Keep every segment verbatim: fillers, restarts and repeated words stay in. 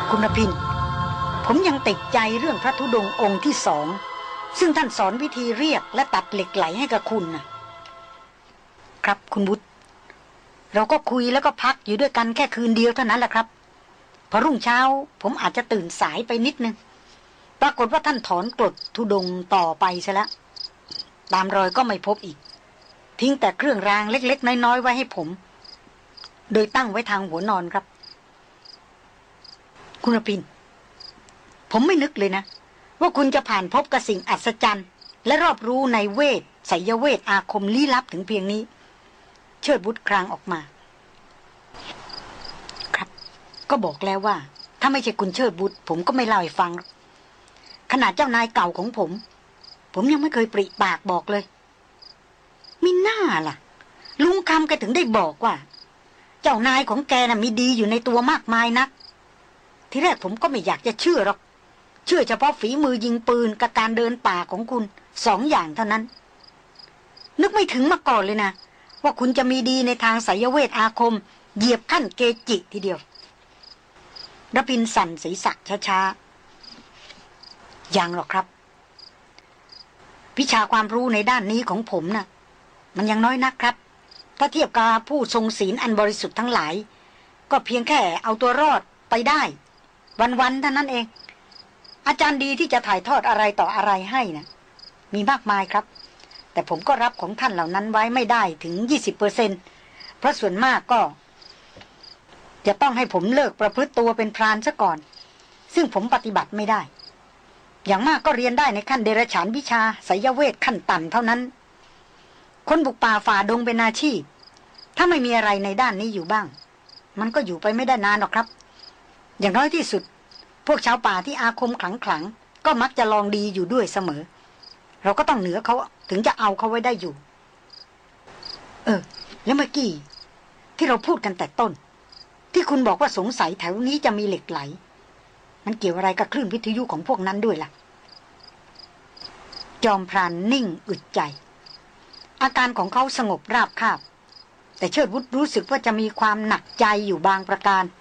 คุณพินผมยังติดใจเรื่องพระธุดงค์องค์ที่สองซึ่งท่านสอนวิธีเรียกและตัดเหล็กไหลให้กับคุณนะครับคุณบุตรเราก็คุยแล้วก็พักอยู่ด้วยกันแค่คืนเดียวเท่านั้นแหละครับพอรุ่งเช้าผมอาจจะตื่นสายไปนิดนึงปรากฏว่าท่านถอนกรดธุดงค์ต่อไปซะแล้วตามรอยก็ไม่พบอีกทิ้งแต่เครื่องรางเล็กๆน้อยๆไว้ให้ผมโดยตั้งไว้ทางหัวนอนครับคุณพินผมไม่นึกเลยนะว่าคุณจะผ่านพบกับสิ่งอัศจรรย์และรอบรู้ในเวทไสยเวทอาคมลี้ลับถึงเพียงนี้เชิดบุตรครางออกมาครับก็บอกแล้วว่าถ้าไม่ใช่คุณเชิดบุตรผมก็ไม่เล่าให้ฟังขนาดเจ้านายเก่าของผมผมยังไม่เคยปริปากบอกเลยมิน่าล่ะลุงคำแกถึงได้บอกว่าเจ้านายของแกน่ะมีดีอยู่ในตัวมากมายนักทีแรกผมก็ไม่อยากจะเชื่อหรอกเชื่อเฉพาะฝีมือยิงปืนกับการเดินป่าของคุณสองอย่างเท่านั้นนึกไม่ถึงมาก่อนเลยนะว่าคุณจะมีดีในทางไสยเวทอาคมเหยียบขั้นเกจิทีเดียวรพินสั่นศีรษะช้าๆยังหรอกครับวิชาความรู้ในด้านนี้ของผมน่ะมันยังน้อยนักครับถ้าเทียบกับผู้ทรงศีลอันบริสุทธิ์ทั้งหลายก็เพียงแค่เอาตัวรอดไปได้วันๆเท่านั้นเองอาจารย์ดีที่จะถ่ายทอดอะไรต่ออะไรให้นะมีมากมายครับแต่ผมก็รับของท่านเหล่านั้นไว้ไม่ได้ถึง ยี่สิบเปอร์เซ็นต์ เพราะส่วนมากก็จะต้องให้ผมเลิกประพฤติตัวเป็นพรานซะก่อนซึ่งผมปฏิบัติไม่ได้อย่างมากก็เรียนได้ในขั้นเดรัจฉานวิชาไสยเวทขั้นต่ำเท่านั้นคนบุกป่าฝ่าดงเป็นอาชีพถ้าไม่มีอะไรในด้านนี้อยู่บ้างมันก็อยู่ไปไม่ได้นานหรอกครับอย่างน้อยที่สุดพวกชาวป่าที่อาคมขลังๆก็มักจะลองดีอยู่ด้วยเสมอเราก็ต้องเหนือเขาถึงจะเอาเขาไว้ได้อยู่เออแล้วเมื่อกี้ที่เราพูดกันแต่ต้นที่คุณบอกว่าสงสัยแถวนี้จะมีเหล็กไหลมันเกี่ยวอะไรกับคลื่นวิทยุของพวกนั้นด้วยล่ะจอมพรานนิ่งอึดใจอาการของเขาสงบราบคาบแต่เชิดวุฒรู้สึกว่าจะมีความหนักใจอยู่บางประการ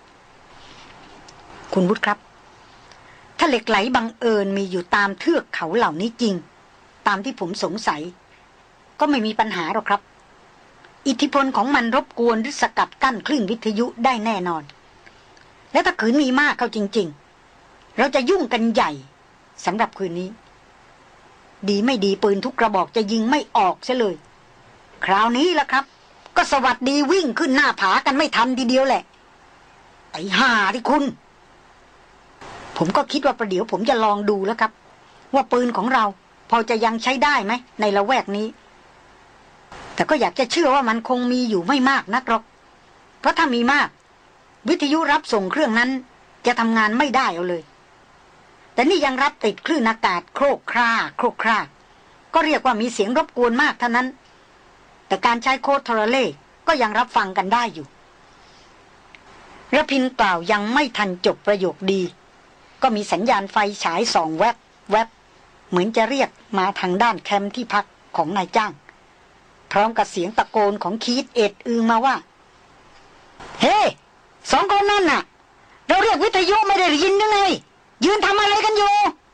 คุณวุฒครับถ้าเหล็กไหลบังเอิญมีอยู่ตามเทือกเขาเหล่านี้จริงตามที่ผมสงสัยก็ไม่มีปัญหาหรอกครับอิทธิพลของมันรบกวนหรือสกัดกั้นคลื่นวิทยุได้แน่นอนและถ้าขืนมีมากเข้าจริงๆเราจะยุ่งกันใหญ่สำหรับคืนนี้ดีไม่ดีปืนทุกกระบอกจะยิงไม่ออกเสียเลยคราวนี้ล่ะครับก็สวัสดีวิ่งขึ้นหน้าผากันไม่ทันทีเดียวแหละไอ้ห่าที่คุณผมก็คิดว่าประเดี๋ยวผมจะลองดูแล้วครับว่าปืนของเราพอจะยังใช้ได้ไหมในละแวกนี้แต่ก็อยากจะเชื่อว่ามันคงมีอยู่ไม่มากนักหรอกเพราะถ้ามีมากวิทยุรับส่งเครื่องนั้นจะทำงานไม่ได้เอาเลยแต่นี่ยังรับติดคลื่นอากาศโครกคร่าโครกคร่าก็เรียกว่ามีเสียงรบกวนมากเท่านั้นแต่การใช้โค้ดโทรเลขก็ยังรับฟังกันได้อยู่ระพินกล่าวยังไม่ทันจบประโยคดีก็มีสัญญาณไฟฉายส่องแวบแวบเหมือนจะเรียกมาทางด้านแคมป์ที่พักของนายจ้างพร้อมกับเสียงตะโกนของคีตเอ็ดอือมาว่าเฮ้ hey, สองคนนั่นน่ะเราเรียกวิทยุไม่ได้ยินยังไงยืนทำอะไรกันอยู่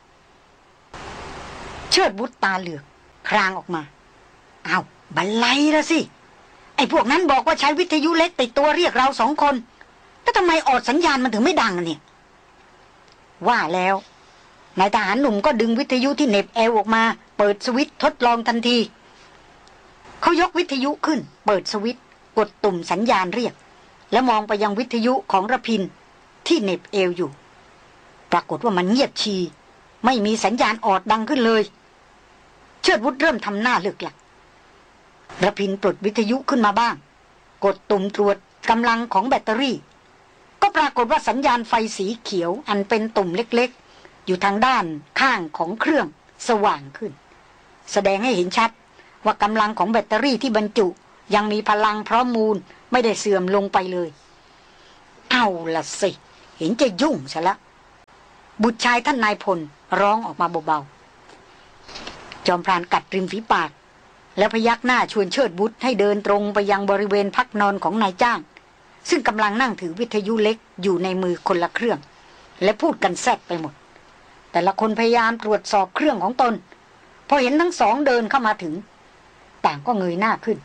เชิดบุตรตาเหลือกครางออกมาอ้าวบันไลละสิไอ้พวกนั้นบอกว่าใช้วิทยุเล็กติดตัวเรียกเราสองคนแล้วทำไมออดสัญญาณมันถึงไม่ดังเนี่ยว่าแล้วนายทหารหนุ่มก็ดึงวิทยุที่เหน็บเอวออกมาเปิดสวิตช์ทดลองทันทีเขายกวิทยุขึ้นเปิดสวิตช์กดตุ่มสัญญาณเรียกแล้วมองไปยังวิทยุของระพินที่เหน็บเอวอยู่ปรากฏว่ามันเงียบชีไม่มีสัญญาณออดดังขึ้นเลยเชิดวุฒเริ่มทำหน้าลึกหลักระพินปลดวิทยุขึ้นมาบ้างกดตุ่มตรวจกำลังของแบตเตอรี่ก็ปรากฏว่าสัญญาณไฟสีเขียวอันเป็นตุ่มเล็กๆอยู่ทางด้านข้างของเครื่องสว่างขึ้นแสดงให้เห็นชัดว่ากำลังของแบตเตอรี่ที่บรรจุยังมีพลังพร้อมมูลไม่ได้เสื่อมลงไปเลยเอาล่ะสิเห็นจะยุ่งซะละบุตรชายท่านนายพลร้องออกมาเบาๆจอมพรานกัดริมฝีปากแล้วพยักหน้าชวนเชิดบุตรให้เดินตรงไปยังบริเวณพักนอนของนายจ้างซึ่งกำลังนั่งถือวิทยุเล็กอยู่ในมือคนละเครื่องและพูดกันแซดไปหมดแต่ละคนพยายามตรวจสอบเครื่องของตนพอเห็นทั้งสองเดินเข้ามาถึงต่างก็เงยหน้าขึ้น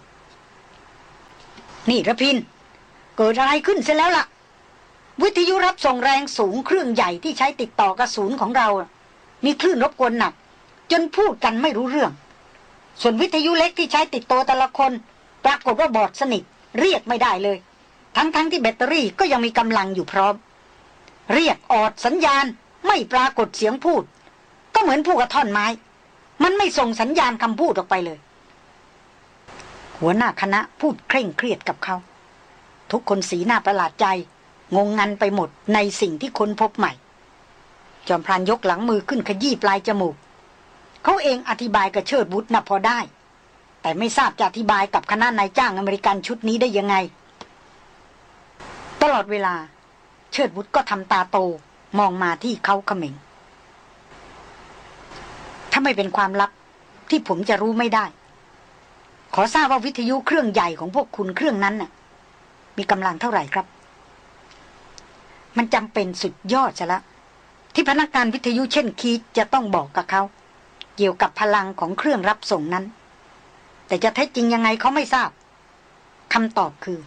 นี่ระพินเกิดอะไรขึ้นเสียแล้วล่ะวิทยุรับส่งแรงสูงเครื่องใหญ่ที่ใช้ติดต่อกระสุนของเรามีคลื่นรบกวนหนักจนพูดกันไม่รู้เรื่องส่วนวิทยุเล็กที่ใช้ติดตัวแต่ละคนปรากฏว่าบอดสนิทเรียกไม่ได้เลยทั้งๆ ท, ที่แบตเตอรี่ก็ยังมีกำลังอยู่พร้อมเรียกออดสัญญาณไม่ปรากฏเสียงพูดก็เหมือนพูดกับท่อนไม้มันไม่ส่งสัญญาณคำพูดออกไปเลยหัวหน้าคณะพูดเคร่งเครียดกับเขาทุกคนสีหน้าประหลาดใจงงงันไปหมดในสิ่งที่ค้นพบใหม่จอมพรานยกหลังมือขึ้นขยี้ปลายจมูกเขาเองอธิบายกับเชิดบุตรนะพอได้แต่ไม่ทราบจะอธิบายกับคณะนายจ้างอเมริกันชุดนี้ได้ยังไงตลอดเวลาเชิดบุตรก็ทำตาโตมองมาที่เขาเขม็งถ้าไม่เป็นความลับที่ผมจะรู้ไม่ได้ขอทราบว่าวิทยุเครื่องใหญ่ของพวกคุณเครื่องนั้นน่ะมีกำลังเท่าไหร่ครับมันจำเป็นสุดยอดซะละที่พนักงานวิทยุเช่นคีตจะต้องบอกกับเขาเกี่ยวกับพลังของเครื่องรับส่งนั้นแต่จะแท้จริงยังไงเขาไม่ทราบคำตอบคือ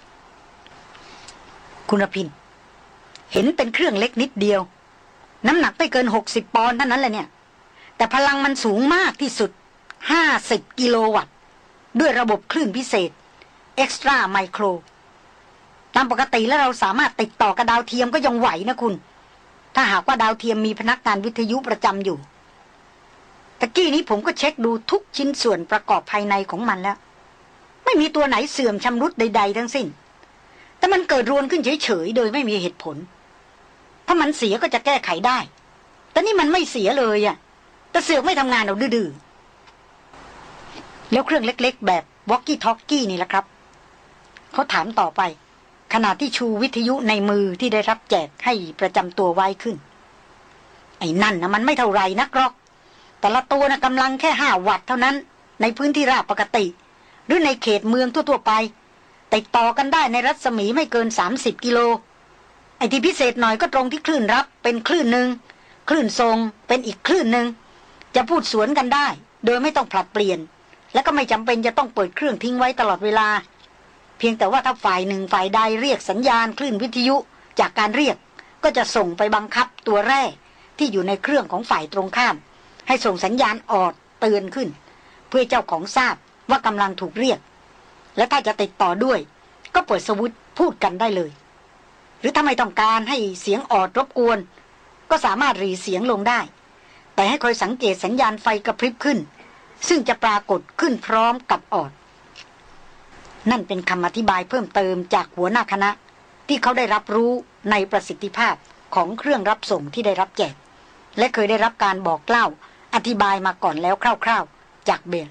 คุณพินเห็นเป็นเครื่องเล็กนิดเดียวน้ำหนักไม่เกินหกสิบปอนด์เท่านั้นแหละเนี่ยแต่พลังมันสูงมากที่สุดห้าสิบกิโลวัตต์ด้วยระบบคลื่นพิเศษเอ็กซ์ตร้าไมโครตามปกติแล้วเราสามารถติดต่อกับดาวเทียมก็ยังไหวนะคุณถ้าหากว่าดาวเทียมมีพนักงานวิทยุประจำอยู่ตะกี้นี้ผมก็เช็คดูทุกชิ้นส่วนประกอบภายในของมันแล้วไม่มีตัวไหนเสื่อมชำรุดใดๆทั้งสิ้นแต่มันเกิดรวนขึ้นเฉยๆโดยไม่มีเหตุผลถ้ามันเสียก็จะแก้ไขได้แต่นี่มันไม่เสียเลยอ่ะแต่เสือกไม่ทำงานเอาดื้อๆแล้วเครื่องเล็กๆแบบวอกกี้ทอกกี้นี่แหละครับเขาถามต่อไปขณะที่ชูวิทยุในมือที่ได้รับแจกให้ประจำตัวไว้ขึ้นไอ้นั่นนะมันไม่เท่าไรนักหรอกแต่ละตัวนะกำลังแค่ห้าวัตต์เท่านั้นในพื้นที่ราบปกติหรือในเขตเมืองทั่วๆไปติดต่อกันได้ในรัศมีไม่เกินสามสิบกิโลไอ้ที่พิเศษหน่อยก็ตรงที่คลื่นรับเป็นคลื่นหนึ่งคลื่นทรงเป็นอีกคลื่นหนึ่งจะพูดสวนกันได้โดยไม่ต้องผลัดเปลี่ยนและก็ไม่จำเป็นจะต้องเปิดเครื่องทิ้งไว้ตลอดเวลาเพียงแต่ว่าถ้าฝ่ายหนึ่งฝ่ายใดเรียกสัญญาณคลื่นวิทยุจากการเรียกก็จะส่งไปบังคับตัวแร่ที่อยู่ในเครื่องของฝ่ายตรงข้ามให้ส่งสัญญาณออดเตือนขึ้นเพื่อเจ้าของทราบว่ากำลังถูกเรียกและถ้าจะติดต่อด้วยก็เปิดสวิตช์พูดกันได้เลยหรือถ้าไม่ต้องการให้เสียงออดรบกวนก็สามารถหรี่เสียงลงได้แต่ให้คอยสังเกตสัญญาณไฟกระพริบขึ้นซึ่งจะปรากฏขึ้นพร้อมกับออดนั่นเป็นคำอธิบายเพิ่มเติมจากหัวหน้าคณะที่เขาได้รับรู้ในประสิทธิภาพของเครื่องรับส่งที่ได้รับแจกและเคยได้รับการบอกเล่าอธิบายมาก่อนแล้วคร่าวๆจากเบล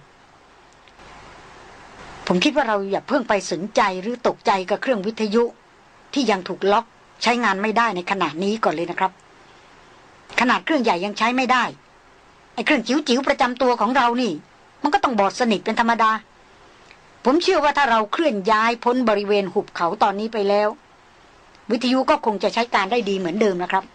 ผมคิดว่าเราอย่าเพิ่งไปสนใจหรือตกใจกับเครื่องวิทยุที่ยังถูกล็อกใช้งานไม่ได้ในขณะนี้ก่อนเลยนะครับขนาดเครื่องใหญ่ยังใช้ไม่ได้ไอ้เครื่องจิ๋วๆประจำตัวของเรานี่มันก็ต้องบอดสนิทเป็นธรรมดาผมเชื่อว่าถ้าเราเคลื่อนย้ายพ้นบริเวณหุบเขาตอนนี้ไปแล้ววิทยุก็คงจะใช้การได้ดีเหมือนเดิมนะครับ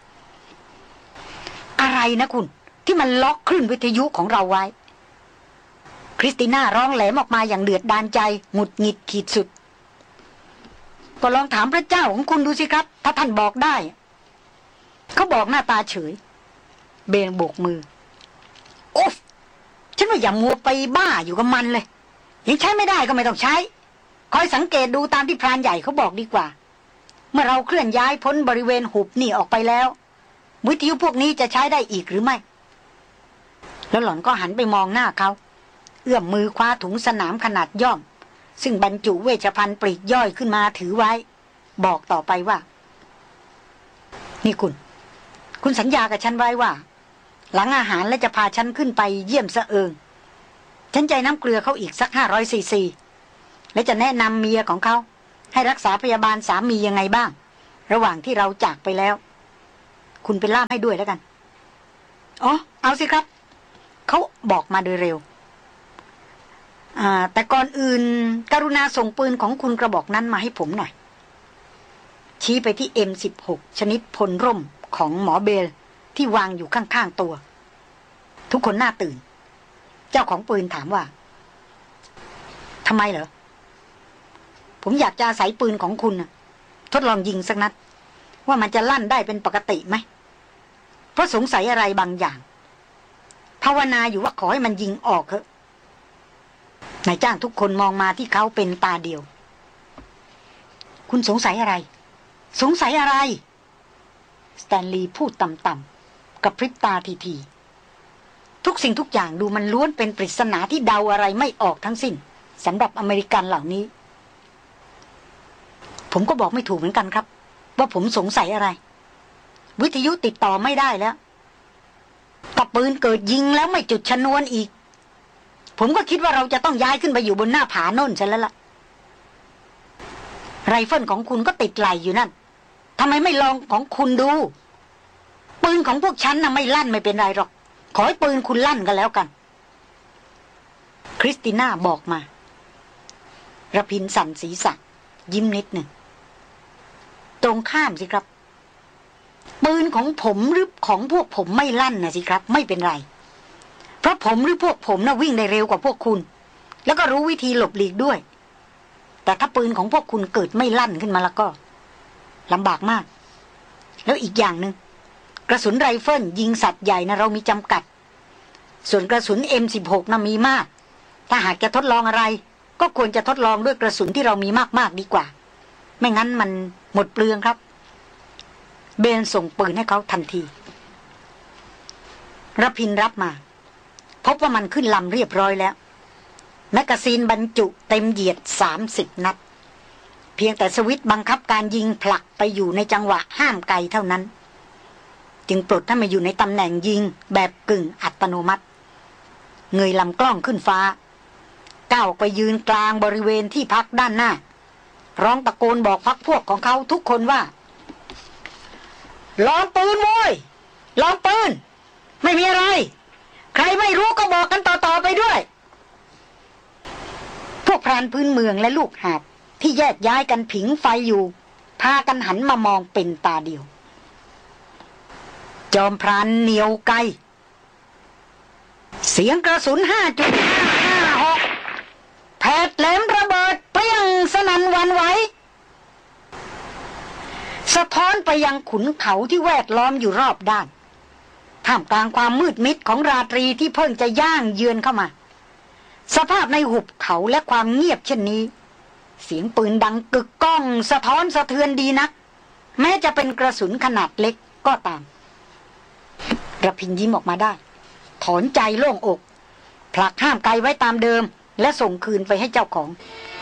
อะไรนะคุณที่มันล็อกคลื่นวิทยุของเราไว้คริสติน่าร้องแหลมออกมาอย่างเดือดดาลใจหงุดหงิดขีดสุดก็ลองถามพระเจ้าของคุณดูสิครับถ้าท่านบอกได้เขาบอกหน้าตาเฉยเบนโบกมือโอ๊ฟฉันว่าอย่ามัวไปบ้าอยู่กับมันเลยยังใช้ไม่ได้ก็ไม่ต้องใช้คอยสังเกตดูตามที่พรานใหญ่เขาบอกดีกว่าเมื่อเราเคลื่อนย้ายพ้นบริเวณหุบนี่ออกไปแล้ววิทยุพวกนี้จะใช้ได้อีกหรือไม่แล้วหล่อนก็หันไปมองหน้าเขาเอื้อมมือคว้าถุงสนามขนาดย่อมซึ่งบรรจุเวชภัณฑ์ปลีกย่อยขึ้นมาถือไว้บอกต่อไปว่านี่คุณคุณสัญญากับฉันไว้ว่าหลังอาหารแล้วจะพาฉันขึ้นไปเยี่ยมสะเอิงฉันใจน้ำเกลือเขาอีกสักห้าร้อยซีซีและจะแนะนำเมียของเขาให้รักษาพยาบาลสามียังไงบ้างระหว่างที่เราจากไปแล้วคุณเป็นล่ามให้ด้วยแล้วกันอ๋อเอาสิครับเขาบอกมาโดยเร็วอ่าแต่ก่อนอื่นกรุณาส่งปืนของคุณกระบอกนั้นมาให้ผมหน่อยชี้ไปที่ เอ็ม สิบหก ชนิดพลร่มคของหมอเบลที่วางอยู่ข้างๆตัวทุกคนน่าตื่นเจ้าของปืนถามว่าทำไมเหรอผมอยากจะอาศัยปืนของคุณนะทดลองยิงสักนัดว่ามันจะลั่นได้เป็นปกติไหมเพราะสงสัยอะไรบางอย่างภาวนาอยู่ว่าขอให้มันยิงออกเถอะนายจ้างทุกคนมองมาที่เขาเป็นตาเดียวคุณสงสัยอะไรสงสัยอะไรสแตนลีย์พูดต่ำๆกับพริบตาทีๆทุกสิ่งทุกอย่างดูมันล้วนเป็นปริศนาที่เดาอะไรไม่ออกทั้งสิ้นสำหรับอเมริกันเหล่านี้ผมก็บอกไม่ถูกเหมือนกันครับว่าผมสงสัยอะไรวิทยุติดต่อไม่ได้แล้วกับปืนเกิดยิงแล้วไม่จุดชนวนอีกผมก็คิดว่าเราจะต้องย้ายขึ้นไปอยู่บนหน้าผาโน่นใช่แล้วล่ะไรเฟิลของคุณก็ติดไหลอยู่นั่นทำไมไม่ลองของคุณดูปืนของพวกฉันน่ะไม่ลั่นไม่เป็นไรหรอกขอให้ปืนคุณลั่นกันแล้วกันคริสติน่าบอกมาระพินสั่นศีรษะยิ้มนิดหนึ่งตรงข้ามสิครับปืนของผมหรือของพวกผมไม่ลั่นนะสิครับไม่เป็นไรเพราะผมหรือพวกผมน่ะวิ่งได้เร็วกว่าพวกคุณแล้วก็รู้วิธีหลบหลีกด้วยแต่ถ้าปืนของพวกคุณเกิดไม่ลั่นขึ้นมาแล้วก็ลำบากมากแล้วอีกอย่างหนึ่งกระสุนไรเฟิลยิงสัตว์ใหญ่นะเรามีจำกัดส่วนกระสุน เอ็ม สิบหก นะมีมากถ้าหากจะทดลองอะไรก็ควรจะทดลองด้วยกระสุนที่เรามีมากๆดีกว่าไม่งั้นมันหมดเปลืองครับเบนส่งปืนให้เขาทันทีรพินรับมาพบว่ามันขึ้นลำเรียบร้อยแล้วแมกกาซีนบรรจุเต็มเหยียดสามสิบนัดเพียงแต่สวิตช์บังคับการยิงผลักไปอยู่ในจังหวะห้ามไกลเท่านั้นจึงปลดให้มาอยู่ในตำแหน่งยิงแบบกึ่งอัตโนมัติเงยลำกล้องขึ้นฟ้าก้าวไปยืนกลางบริเวณที่พักด้านหน้าร้องตะโกนบอกพรรคพวกของเขาทุกคนว่าลองปืนโว้ยลองปืนไม่มีอะไรใครไม่รู้ก็บอกกันต่อๆไปด้วยพวกพรานพื้นเมืองและลูกหาบที่แยกย้ายกันผิงไฟอยู่พากันหันมามองเป็นตาเดียวจอมพรานเหนียวไกเสียงกระสุน ห้าจุดห้าห้าหก แผดแหลมระเบิดเปรี้ยงสนั่นหวั่นไหวสะท้อนไปยังขุนเขาที่แวดล้อมอยู่รอบด้านท่ามกลางความมืดมิดของราตรีที่เพิ่งจะย่างเยือนเข้ามาสภาพในหุบเขาและความเงียบเช่นนี้เสียงปืนดังกึกก้องสะท้อนสะเทือนดีนักแม้จะเป็นกระสุนขนาดเล็กก็ตามระพินยิ้มออกมาได้ถอนใจโล่งอกผลักห้ามไกลไว้ตามเดิมและส่งคืนไปให้เจ้าของ